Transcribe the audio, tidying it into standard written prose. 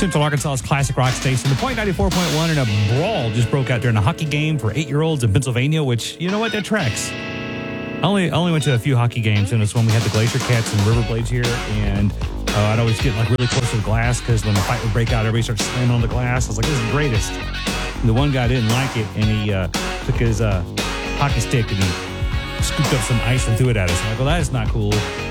Central Arkansas's classic rock station, the Point 94.1, and a brawl just broke out during a hockey game for 8-year-olds in Pennsylvania, which, you know what, that tracks. I only went to a few hockey games, and it's when we had the Glacier Cats and River Blades here, and I'd always get like really close to the glass because when the fight would break out, everybody starts slamming on the glass. I was like, this is the greatest. And the one guy didn't like it, and he took his hockey stick and he scooped up some ice and threw it at us. I'm like, well, that is not cool.